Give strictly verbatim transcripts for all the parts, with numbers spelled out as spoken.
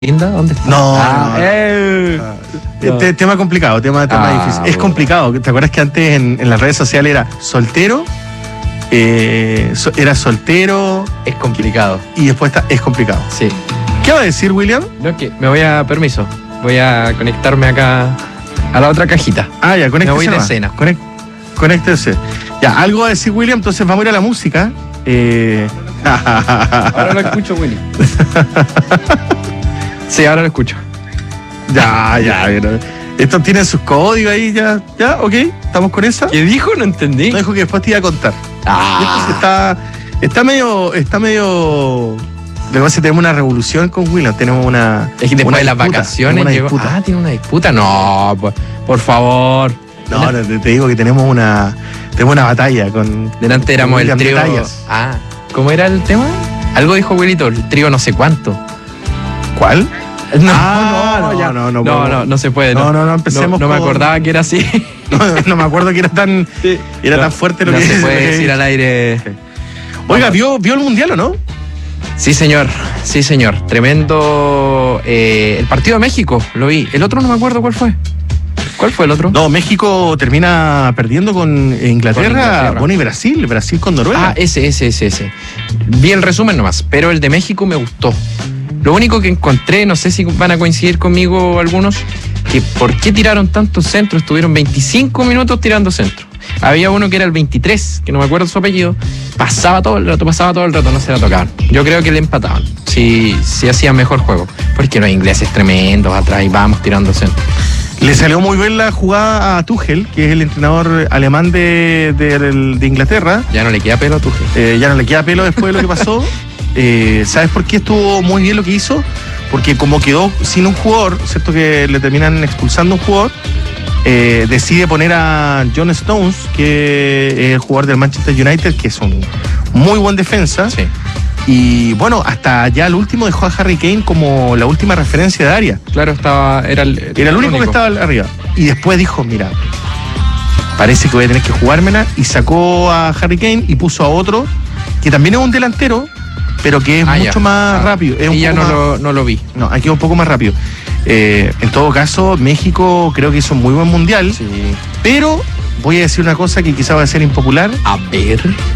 Linda, ¿dónde está? No, ah, no, no. Eh, no. Te, tema complicado, tema, tema Ah, difícil. Es bueno. complicado. ¿Te acuerdas que antes en, en las redes sociales era soltero? Eh, so- era soltero es complicado. y después está, es complicado. Sí. ¿Qué va a decir, William? No, que me voy a, permiso, voy a conectarme acá a la otra cajita. Ah, ya, conéctese. Me voy de nomás. cena. Conec- conéctese. Ya, algo va a decir William, entonces vamos a ir a la música. Eh... Ahora lo escucho, Willy. Sí, ahora lo escucho. Ya, ya, pero esto tiene sus códigos ahí, ya, ya, ok, estamos con esa. ¿Qué dijo? No entendí. No dijo que después te iba a contar. Ah. Y entonces está, está medio, está medio. Lo que pasa es que tenemos una revolución con William, tenemos una. Es que después una de las disputa, vacaciones tenemos una llegó. disputa. Ah, tiene una disputa. No, por, por favor. No, no, te, te digo que tenemos una, tenemos una batalla con. Delante éramos con el William trío. Detalles. Ah, ¿cómo era el tema? Algo dijo Wilito, el trío no sé cuánto. ¿Cuál? No, Ah, no, no, ya. no, no, no, no, no. no se puede. No, no, no, empecemos No, no me con- acordaba que era así. No, no me acuerdo que era tan, era No, tan fuerte lo no que se lo puede que- decir al aire. Oiga, ¿vio, ¿vio el mundial o no? Sí, señor. Sí, señor. Tremendo. eh, el partido de México, lo vi. El otro no me acuerdo cuál fue. ¿Cuál fue el otro? No, México termina perdiendo con Inglaterra, Con Inglaterra. bueno, y Brasil, Brasil con Noruega. Ah, ese, ese, ese, ese. Vi el resumen nomás, pero el de México me gustó. Lo único que encontré, no sé si van a coincidir conmigo algunos, que por qué tiraron tantos centros, estuvieron veinticinco minutos tirando centros. Había uno que era el veintitrés, que no me acuerdo su apellido, pasaba todo el rato, pasaba todo el rato, no se la tocaban. Yo creo que le empataban, si, si hacían mejor juego, porque los ingleses tremendos atrás y vamos tirando centros. Le salió muy bien la jugada a Tuchel, que es el entrenador alemán de, de, de Inglaterra. Ya no le queda pelo a Tuchel. Eh, ya no le queda pelo después de lo que pasó. Eh, ¿Sabes por qué estuvo muy bien lo que hizo? Porque como quedó sin un jugador, ¿cierto? Que le terminan expulsando un jugador, eh, decide poner a John Stones, que es el jugador del Manchester United, que es un muy buen defensa. Sí. Y bueno, hasta ya el último dejó a Harry Kane como la última referencia de área. Claro, estaba, era el, Era el único que estaba arriba. Y después dijo, mira, parece que voy a tener que jugármela. Y sacó a Harry Kane y puso a otro, que también es un delantero, pero que es Ah, mucho ya. más Ah, rápido. Es un y ya poco no más- lo, no lo vi. No, aquí es un poco más rápido. Eh, en todo caso, México creo que hizo un muy buen mundial. Sí. Pero voy a decir una cosa que quizá va a ser impopular. A ver.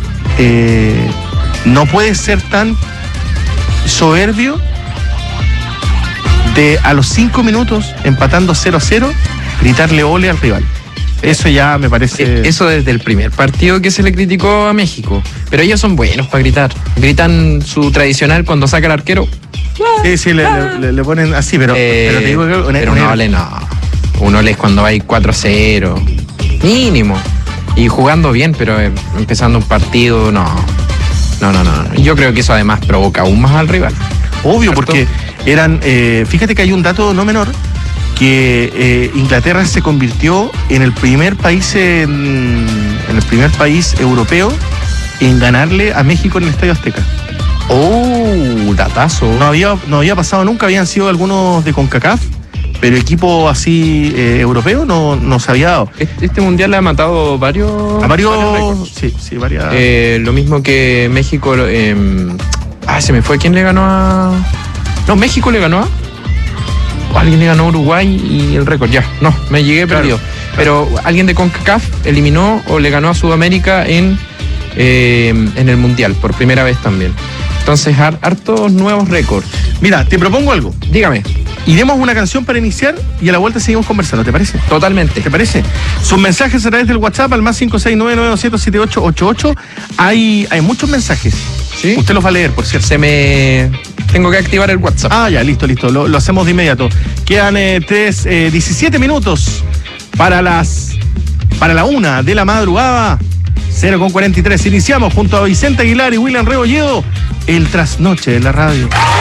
Eh, no puede ser tan soberbio de a los cinco minutos, empatando cero a cero, gritarle ole al rival. Eso ya me parece. Eso desde el primer partido que se le criticó a México. Pero ellos son buenos para gritar. Gritan su tradicional cuando saca el arquero. Sí, sí, le, le- le ponen así, pero, Eh, pero te digo que. una- pero una- un ole no. Un ole es cuando va cuatro a cero. Mínimo. Y jugando bien, pero eh, empezando un partido, no. No, no, no. Yo creo que eso además provoca aún más al rival. Obvio, ¿Cierto? porque eran. eh, fíjate que hay un dato no menor, que eh, Inglaterra se convirtió en el primer país en, en el primer país europeo en ganarle a México en el Estadio Azteca. Oh, datazo. No había, no había pasado nunca, habían sido algunos de CONCACAF, pero equipo así eh, europeo no, no se había dado. Este, este mundial le ha matado varios. A varios. récords. sí, sí, varias. Eh, lo mismo que México. Eh, ah, se me fue. ¿Quién le ganó a.? No, México le ganó a. O alguien le ganó a Uruguay y el récord. Ya, no, me llegué Claro, perdido. Pero alguien de CONCACAF eliminó o le ganó a Sudamérica en, eh, en el mundial, por primera vez también. Entonces, har- hartos nuevos récords. Mira, te propongo algo. Dígame, Iremos una canción para iniciar y a la vuelta seguimos conversando, ¿te parece? totalmente. ¿Te parece? Sus mensajes a través del WhatsApp al más cinco seis nueve nueve siete siete ocho ocho ocho. Hay, hay muchos mensajes. ¿Sí? Usted los va a leer, por cierto. Se me. Tengo que activar el WhatsApp. Ah, ya, listo, listo. Lo, lo hacemos de inmediato. Quedan eh, tres, eh, diecisiete minutos para las para la una de la madrugada. cero con cuarenta y tres. Iniciamos junto a Vicente Aguilar y William Rebolledo el trasnoche de la radio.